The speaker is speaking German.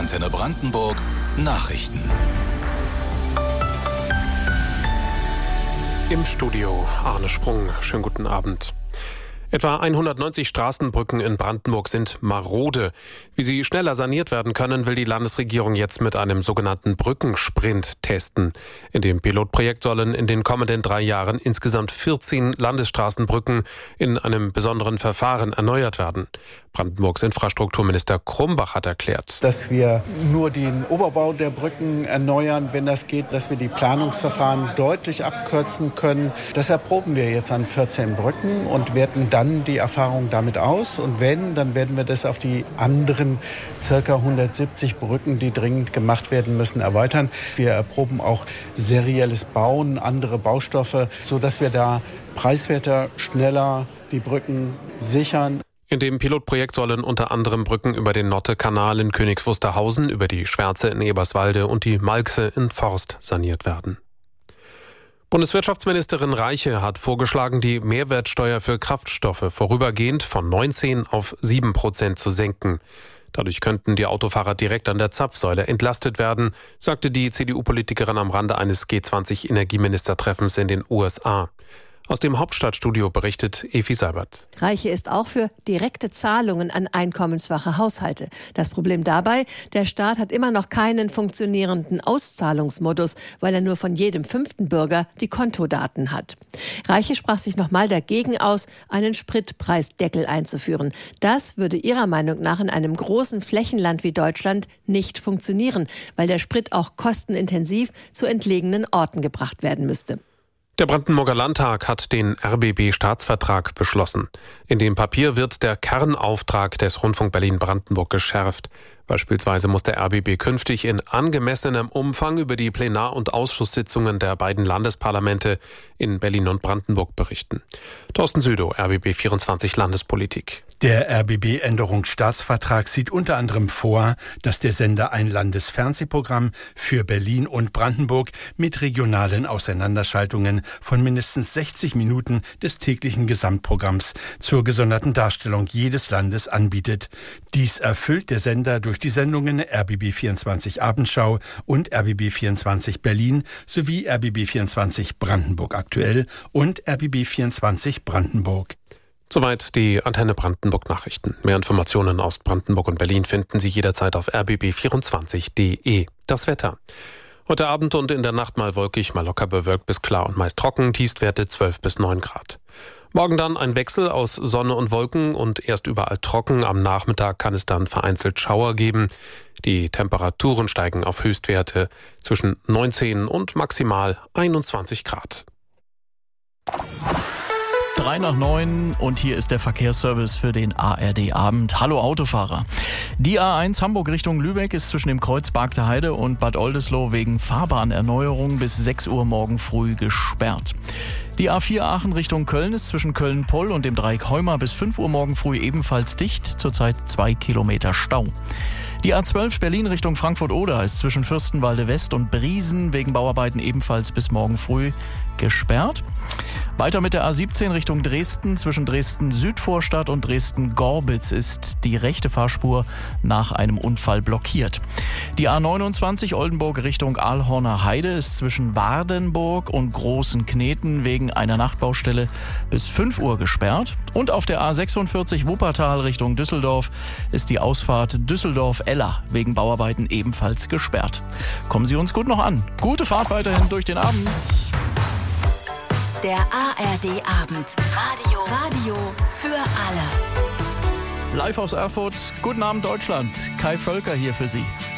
Antenne Brandenburg Nachrichten. Im Studio Arne Sprung. Schönen guten Abend. Etwa 190 Straßenbrücken in Brandenburg sind marode. Wie sie schneller saniert werden können, will die Landesregierung jetzt mit einem sogenannten Brückensprint testen. In dem Pilotprojekt sollen in den kommenden 3 Jahren insgesamt 14 Landesstraßenbrücken in einem besonderen Verfahren erneuert werden. Brandenburgs Infrastrukturminister Krumbach hat erklärt, dass wir nur den Oberbau der Brücken erneuern, wenn das geht, dass wir die Planungsverfahren deutlich abkürzen können. Das erproben wir jetzt an 14 Brücken und werten dann die Erfahrung damit aus. Und wenn, dann werden wir das auf die anderen ca. 170 Brücken, die dringend gemacht werden müssen, erweitern. Wir erproben auch serielles Bauen, andere Baustoffe, sodass wir da preiswerter, schneller die Brücken sichern. In dem Pilotprojekt sollen unter anderem Brücken über den Nottekanal in Königs Wusterhausen, über die Schwärze in Eberswalde und die Malxe in Forst saniert werden. Bundeswirtschaftsministerin Reiche hat vorgeschlagen, die Mehrwertsteuer für Kraftstoffe vorübergehend von 19 auf 7% zu senken. Dadurch könnten die Autofahrer direkt an der Zapfsäule entlastet werden, sagte die CDU-Politikerin am Rande eines G20-Energieministertreffens in den USA. Aus dem Hauptstadtstudio berichtet Evi Seibert. Reiche ist auch für direkte Zahlungen an einkommensschwache Haushalte. Das Problem dabei, der Staat hat immer noch keinen funktionierenden Auszahlungsmodus, weil er nur von jedem 5. Bürger die Kontodaten hat. Reiche sprach sich nochmal dagegen aus, einen Spritpreisdeckel einzuführen. Das würde ihrer Meinung nach in einem großen Flächenland wie Deutschland nicht funktionieren, weil der Sprit auch kostenintensiv zu entlegenen Orten gebracht werden müsste. Der Brandenburger Landtag hat den RBB-Staatsvertrag beschlossen. In dem Papier wird der Kernauftrag des Rundfunk Berlin-Brandenburg geschärft. Beispielsweise muss der RBB künftig in angemessenem Umfang über die Plenar- und Ausschusssitzungen der beiden Landesparlamente in Berlin und Brandenburg berichten. Thorsten Südow, RBB 24 Landespolitik. Der RBB-Änderungsstaatsvertrag sieht unter anderem vor, dass der Sender ein Landesfernsehprogramm für Berlin und Brandenburg mit regionalen Auseinanderschaltungen von mindestens 60 Minuten des täglichen Gesamtprogramms zur gesonderten Darstellung jedes Landes anbietet. Dies erfüllt der Sender durch die Sendungen RBB 24 Abendschau und RBB 24 Berlin sowie RBB 24 Brandenburg aktuell und RBB 24 Brandenburg. Soweit die Antenne Brandenburg Nachrichten. Mehr Informationen aus Brandenburg und Berlin finden Sie jederzeit auf rbb24.de. Das Wetter. Heute Abend und in der Nacht mal wolkig, mal locker bewölkt bis klar und meist trocken, Tiefstwerte 12 bis 9 Grad. Morgen dann ein Wechsel aus Sonne und Wolken und erst überall trocken. Am Nachmittag kann es dann vereinzelt Schauer geben. Die Temperaturen steigen auf Höchstwerte zwischen 19 und maximal 21 Grad. 3 nach 9 und hier ist der Verkehrsservice für den ARD-Abend. Hallo Autofahrer. Die A1 Hamburg Richtung Lübeck ist zwischen dem Kreuz Bargter Heide und Bad Oldesloe wegen Fahrbahnerneuerung bis 6 Uhr morgen früh gesperrt. Die A4 Aachen Richtung Köln ist zwischen Köln-Poll und dem Dreieck Heuma bis 5 Uhr morgen früh ebenfalls dicht, zurzeit 2 Kilometer Stau. Die A12 Berlin Richtung Frankfurt-Oder ist zwischen Fürstenwalde West und Briesen wegen Bauarbeiten ebenfalls bis morgen früh gesperrt. Weiter mit der A17 Richtung Dresden. Zwischen Dresden-Südvorstadt und Dresden-Gorbitz ist die rechte Fahrspur nach einem Unfall blockiert. Die A29 Oldenburg Richtung Aalhorner Heide ist zwischen Wardenburg und Großen Kneten wegen einer Nachtbaustelle bis 5 Uhr gesperrt. Und auf der A46 Wuppertal Richtung Düsseldorf ist die Ausfahrt Düsseldorf-Eller wegen Bauarbeiten ebenfalls gesperrt. Kommen Sie uns gut noch an. Gute Fahrt weiterhin durch den Abend. Der ARD-Abend. Radio für alle. Live aus Erfurt. Guten Abend Deutschland. Kai Völker hier für Sie.